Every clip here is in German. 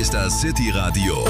ist das City Radio,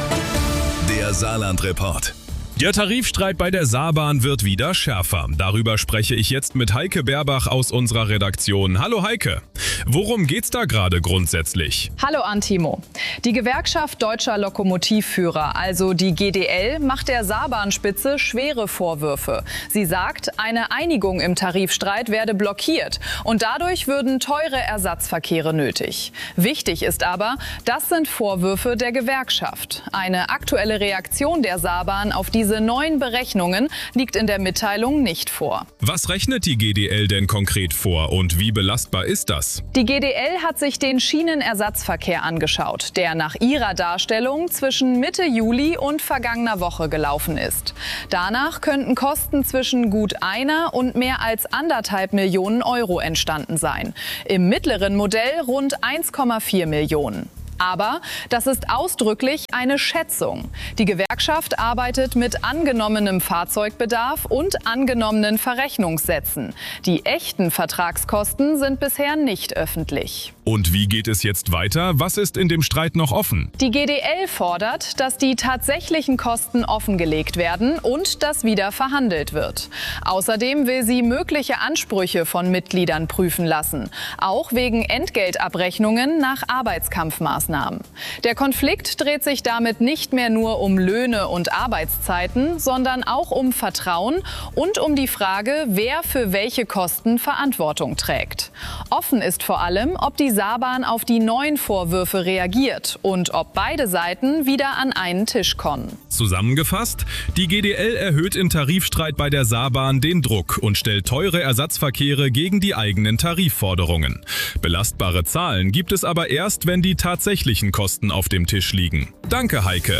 der Saarland-Report. Der Tarifstreit bei der Saarbahn wird wieder schärfer. Darüber spreche ich jetzt mit Heike Berbach aus unserer Redaktion. Hallo Heike, worum geht's da gerade grundsätzlich? Hallo Antimo. Die Gewerkschaft Deutscher Lokomotivführer, also die GDL, macht der Saarbahnspitze schwere Vorwürfe. Sie sagt, eine Einigung im Tarifstreit werde blockiert und dadurch würden teure Ersatzverkehre nötig. Wichtig ist aber, das sind Vorwürfe der Gewerkschaft. Eine aktuelle Reaktion der Saarbahn auf diese neuen Berechnungen liegt in der Mitteilung nicht vor. Was rechnet die GDL denn konkret vor und wie belastbar ist das? Die GDL hat sich den Schienenersatzverkehr angeschaut, der nach ihrer Darstellung zwischen Mitte Juli und vergangener Woche gelaufen ist. Danach könnten Kosten zwischen gut 1 und mehr als 1,5 Millionen Euro entstanden sein. Im mittleren Modell rund 1,4 Millionen. Aber das ist ausdrücklich eine Schätzung. Die Gewerkschaft arbeitet mit angenommenem Fahrzeugbedarf und angenommenen Verrechnungssätzen. Die echten Vertragskosten sind bisher nicht öffentlich. Und wie geht es jetzt weiter? Was ist in dem Streit noch offen? Die GDL fordert, dass die tatsächlichen Kosten offengelegt werden und dass wieder verhandelt wird. Außerdem will sie mögliche Ansprüche von Mitgliedern prüfen lassen, auch wegen Entgeltabrechnungen nach Arbeitskampfmaßnahmen. Der Konflikt dreht sich damit nicht mehr nur um Löhne und Arbeitszeiten, sondern auch um Vertrauen und um die Frage, wer für welche Kosten Verantwortung trägt. Offen ist vor allem, ob die Saarbahn auf die neuen Vorwürfe reagiert und ob beide Seiten wieder an einen Tisch kommen. Zusammengefasst, die GDL erhöht im Tarifstreit bei der Saarbahn den Druck und stellt teure Ersatzverkehre gegen die eigenen Tarifforderungen. Belastbare Zahlen gibt es aber erst, wenn die tatsächlichen Kosten auf dem Tisch liegen. Danke, Heike.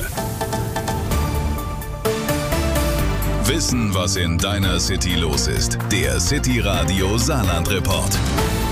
Wissen, was in deiner City los ist. Der City Radio Saarland-Report.